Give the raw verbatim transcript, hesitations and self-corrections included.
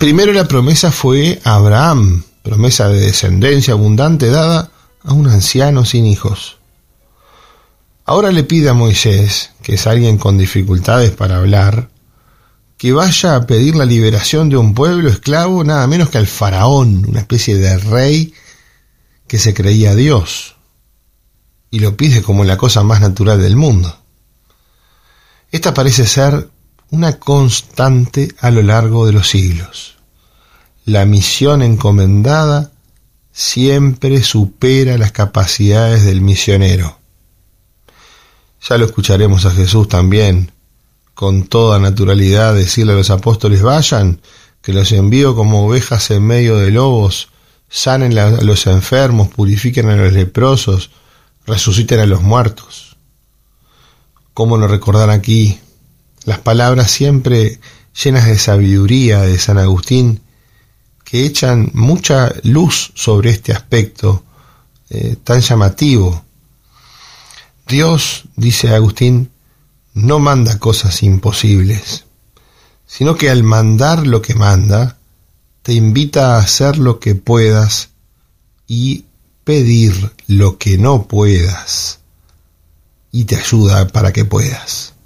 Primero la promesa fue a Abraham, promesa de descendencia abundante dada a un anciano sin hijos. Ahora le pide a Moisés, que es alguien con dificultades para hablar, que vaya a pedir la liberación de un pueblo esclavo nada menos que al faraón, una especie de rey que se creía Dios, y lo pide como la cosa más natural del mundo. Esta parece ser una constante a lo largo de los siglos. La misión encomendada siempre supera las capacidades del misionero. Ya lo escucharemos a Jesús también, con toda naturalidad, decirle a los apóstoles: vayan, que los envío como ovejas en medio de lobos, sanen a los enfermos, purifiquen a los leprosos, resuciten a los muertos. ¿Cómo no recordar aquí las palabras siempre llenas de sabiduría de San Agustín, que echan mucha luz sobre este aspecto eh, tan llamativo? Dios, dice Agustín, no manda cosas imposibles, sino que al mandar lo que manda, te invita a hacer lo que puedas y pedir lo que no puedas, y te ayuda para que puedas.